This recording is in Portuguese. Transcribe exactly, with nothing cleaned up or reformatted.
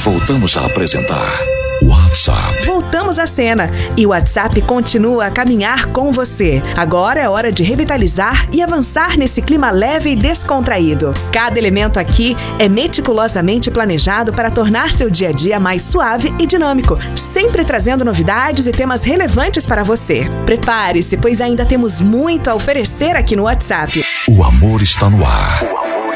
Voltamos a apresentar WhatsApp. Voltamos à cena e o WhatsApp continua a caminhar com você. Agora é hora de revitalizar e avançar nesse clima leve e descontraído. Cada elemento aqui é meticulosamente planejado para tornar seu dia a dia mais suave e dinâmico, sempre trazendo novidades e temas relevantes para você. Prepare-se, pois ainda temos muito a oferecer aqui no WhatsApp. O amor está no ar.